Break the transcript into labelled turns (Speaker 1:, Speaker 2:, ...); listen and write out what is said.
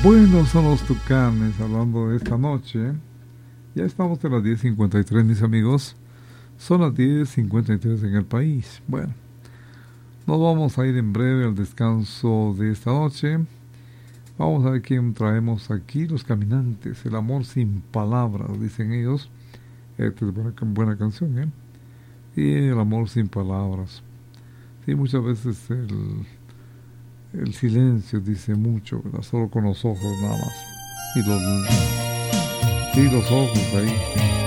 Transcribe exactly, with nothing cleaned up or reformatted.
Speaker 1: Buenos son los tucanes, hablando de esta noche. Ya estamos en las diez cincuenta y tres, mis amigos. Son las diez cincuenta y tres en el país. Bueno, nos vamos a ir en breve al descanso de esta noche. Vamos a ver quién traemos aquí. Los Caminantes, el amor sin palabras, dicen ellos. Esta es buena, buena canción, ¿eh? Y el amor sin palabras. Sí, muchas veces el, el silencio dice mucho, ¿verdad? Solo con los ojos nada más. Y los, y los ojos ahí.